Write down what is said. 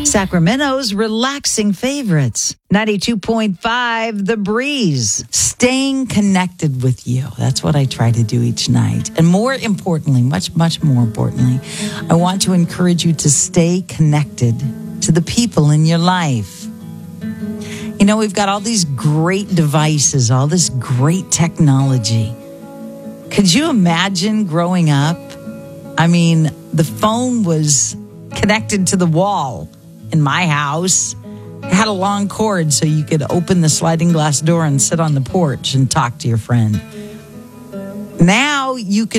Sacramento's relaxing favorites. 92.5 The Breeze. Staying connected with you. That's what I try to do each night. And more importantly, much, much more importantly, I want to encourage you to stay connected to the people in your life. You know, we've got all these great devices, all this great technology. Could you imagine growing up? I mean, the phone was connected to the wall in my house. It had a long cord so you could open the sliding glass door and sit on the porch and talk to your friend. Now you can